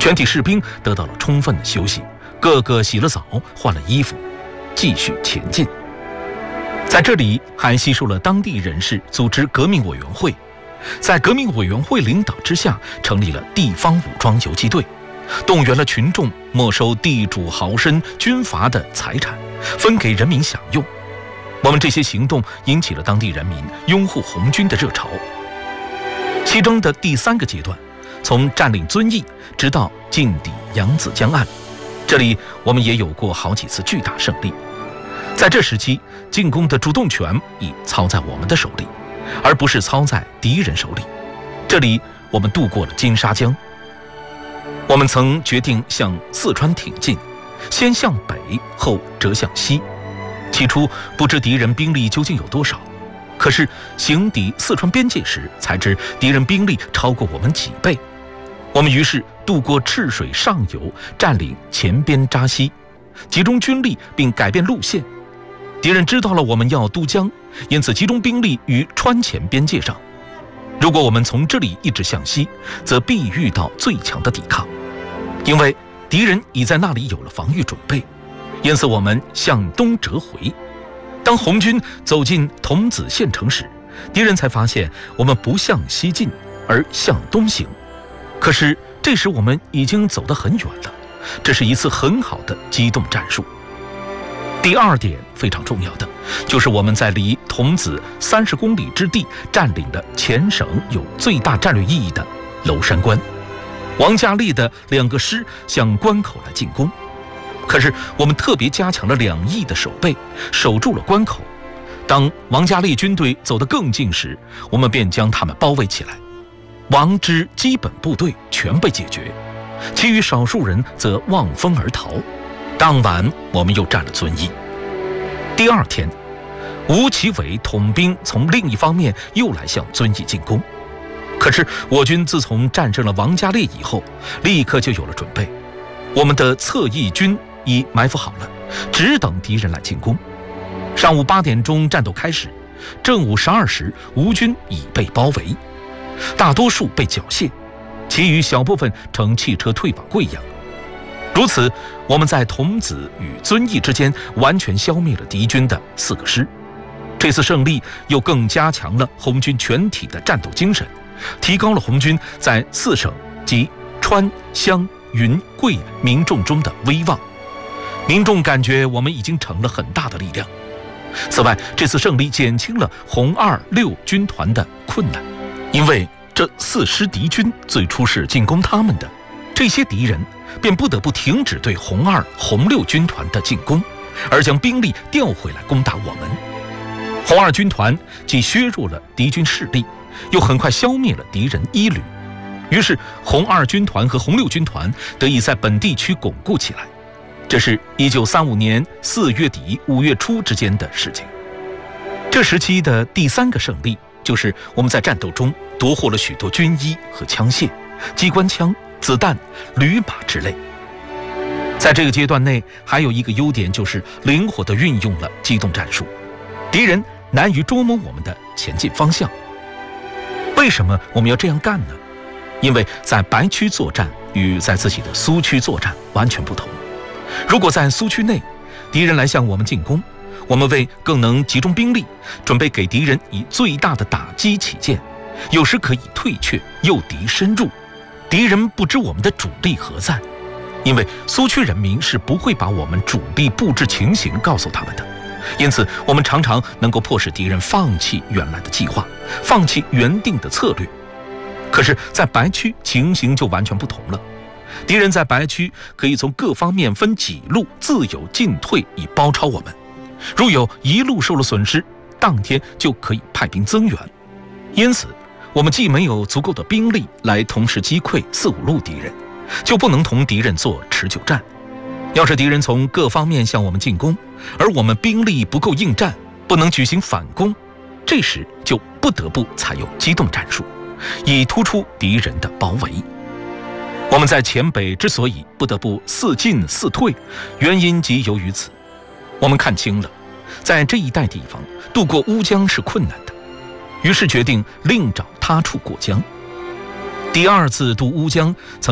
全体士兵得到了充分的休息，个个洗了澡，换了衣服，继续前进。在这里还悉数了当地人士组织革命委员会，在革命委员会领导之下，成立了地方武装游击队，动员了群众没收地主豪绅军阀的财产，分给人民享用。我们这些行动引起了当地人民拥护红军的热潮。西征的第3个阶段，从占领遵义直到进抵扬子江岸，这里我们也有过好几次巨大胜利。在这时期，进攻的主动权已操在我们的手里，而不是操在敌人手里。这里我们渡过了金沙江。我们曾决定向四川挺进，先向北，后折向西。起初不知敌人兵力究竟有多少，可是行抵四川边界时，才知敌人兵力超过我们几倍。我们于是渡过赤水上游，占领前边扎西，集中军力并改变路线。敌人知道了我们要渡江，因此集中兵力于川黔边界上。如果我们从这里一直向西，则必遇到最强的抵抗，因为敌人已在那里有了防御准备。因此我们向东折回。当红军走进桐梓县城时，敌人才发现我们不向西进，而向东行。可是这时我们已经走得很远了，这是一次很好的机动战术。第2点非常重要的，就是我们在离桐梓30公里之地占领了前省有最大战略意义的娄山关。王家烈的2个师向关口来进攻，可是我们特别加强了2翼的守备，守住了关口。当王家烈军队走得更近时，我们便将他们包围起来。王之基本部队全被解决，其余少数人则望风而逃。当晚我们又占了遵义。第2天，吴奇伟统兵从另一方面又来向遵义进攻。可是我军自从战胜了王家烈以后，立刻就有了准备。我们的侧翼军已埋伏好了，只等敌人来进攻。上午8点钟战斗开始，正午12时，吴军已被包围，大多数被缴械，其余小部分乘汽车退往贵阳。如此，我们在桐梓与遵义之间完全消灭了敌军的4个师。这次胜利又更加强了红军全体的战斗精神，提高了红军在4省及川湘云贵民众中的威望。民众感觉我们已经成了很大的力量。此外，这次胜利减轻了红2、6军团的困难，因为这4师敌军最初是进攻他们的，这些敌人便不得不停止对红2、红6军团的进攻，而将兵力调回来攻打我们。红2军团既削弱了敌军势力，又很快消灭了敌人1旅，于是红2军团和红6军团得以在本地区巩固起来。这是1935年4月底5月初之间的事情。这时期的第3个胜利，就是我们在战斗中夺获了许多军衣和枪械、机关枪、子弹、驴马之类。在这个阶段内，还有一个优点，就是灵活地运用了机动战术，敌人难于捉摸我们的前进方向。为什么我们要这样干呢？因为在白区作战与在自己的苏区作战完全不同。如果在苏区内，敌人来向我们进攻，我们为更能集中兵力，准备给敌人以最大的打击起见，有时可以退却，诱敌深入，敌人不知我们的主力何在。因为苏区人民是不会把我们主力布置情形告诉他们的，因此我们常常能够迫使敌人放弃原来的计划，放弃原定的策略。可是在白区情形就完全不同了，敌人在白区可以从各方面分几路自由进退，以包抄我们。如有一路受了损失，当天就可以派兵增援。因此我们既没有足够的兵力来同时击溃4、5路敌人，就不能同敌人做持久战。要是敌人从各方面向我们进攻，而我们兵力不够应战，不能举行反攻，这时就不得不采用机动战术，以突出敌人的包围。我们在黔北之所以不得不4进4退，原因即由于此。我们看清了，在这一带地方渡过乌江是困难的，于是决定另找他处过江。第2次渡乌江曾